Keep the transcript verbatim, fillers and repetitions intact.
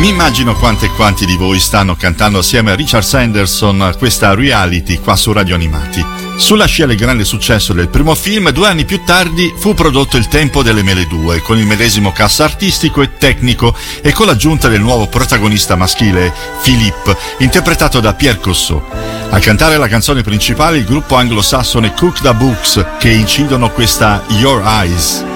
Mi immagino quante e quanti di voi stanno cantando assieme a Richard Sanderson questa reality qua su Radio Animati. Sulla scia del grande successo del primo film, due anni più tardi fu prodotto Il tempo delle mele due, con il medesimo cast artistico e tecnico e con l'aggiunta del nuovo protagonista maschile, Philippe, interpretato da Pierre Cossot. A cantare la canzone principale il gruppo anglosassone Cook the Books, che incidono questa Your Eyes.